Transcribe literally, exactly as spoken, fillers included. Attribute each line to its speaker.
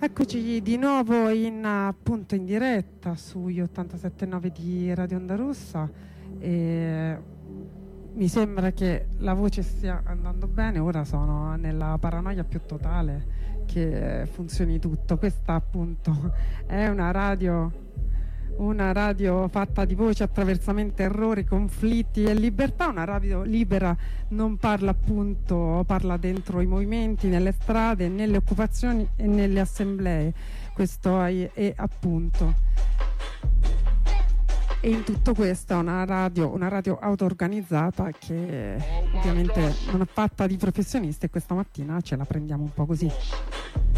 Speaker 1: Eccoci di nuovo in, appunto, in diretta sugli ottantasette virgola nove di Radio Onda Rossa e mi sembra che la voce stia andando bene. Ora sono nella paranoia più totale che funzioni tutto. Questa appunto è una radio una radio fatta di voci, attraversamenti, errori, conflitti e libertà. Una radio libera non parla appunto, parla dentro i movimenti, nelle strade, nelle occupazioni e nelle assemblee. Questo è, è appunto. E in tutto questo è una radio, una radio auto-organizzata che ovviamente non è fatta di professionisti, e questa mattina ce la prendiamo un po' così.